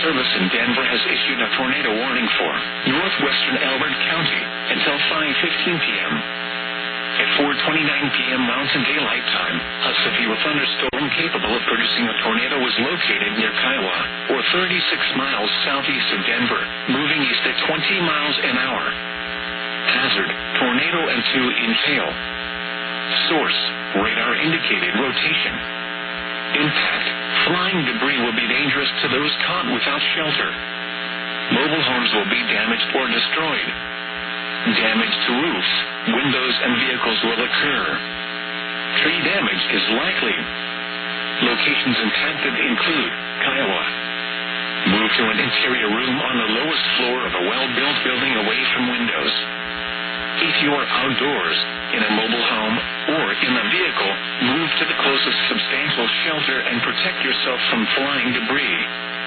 Service in Denver has issued a tornado warning for northwestern Elbert County until 5:15 p.m. At 4:29 p.m. Mountain Daylight Time, a severe thunderstorm capable of producing a tornado was located near Kiowa, or 36 miles southeast of Denver, moving east at 20 miles an hour. Hazard, tornado and 2 in tail. Source, radar indicated rotation. Impact, flying debris will be dangerous to those caught without shelter. Mobile homes will be damaged or destroyed. Damage to roofs, windows, and vehicles will occur. Tree damage is likely. Locations impacted include Kiowa. Move to an interior room on the lowest floor of a well-built building away from windows. If you are outdoors, in a mobile home, or in a vehicle, move to the closest substantial shelter and protect yourself from flying debris.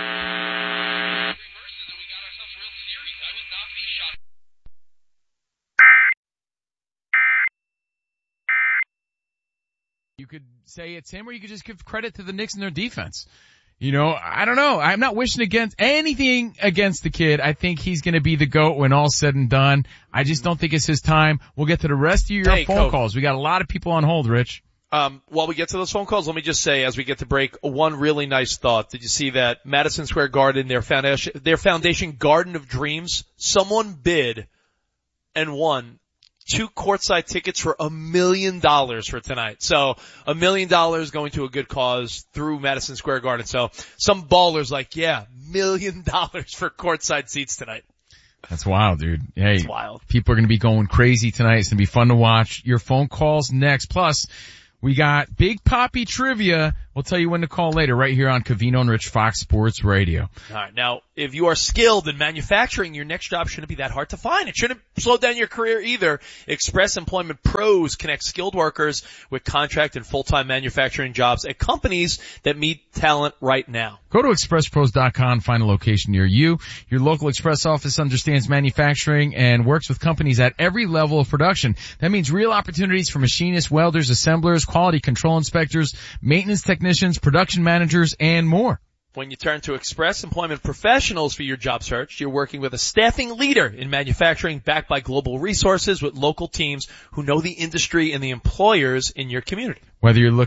You could say it's him, or you could just give credit to the Knicks and their defense. You know, I don't know. I'm not wishing anything against the kid. I think he's going to be the GOAT when all's said and done. I just don't think it's his time. We'll get to the rest of your phone calls. We got a lot of people on hold, Rich. While we get to those phone calls, let me just say, as we get to break, one really nice thought. Did you see that Madison Square Garden, their foundation Garden of Dreams, someone bid and won 2 courtside tickets for $1 million for tonight. So $1 million going to a good cause through Madison Square Garden. So some ballers like, yeah, $1 million for courtside seats tonight. That's wild, dude. Hey, it's wild. People are going to be going crazy tonight. It's going to be fun to watch. Your phone calls next. Plus, we got Big Papi trivia. We'll tell you when to call later right here on Covino and Rich Fox Sports Radio. All right. Now, if you are skilled in manufacturing, your next job shouldn't be that hard to find. It shouldn't slow down your career either. Express Employment Pros connect skilled workers with contract and full-time manufacturing jobs at companies that meet talent right now. Go to expresspros.com, find a location near you. Your local Express office understands manufacturing and works with companies at every level of production. That means real opportunities for machinists, welders, assemblers, quality control inspectors, maintenance technicians, production managers, and more. When you turn to Express Employment Professionals for your job search, you're working with a staffing leader in manufacturing backed by global resources with local teams who know the industry and the employers in your community. Whether you're looking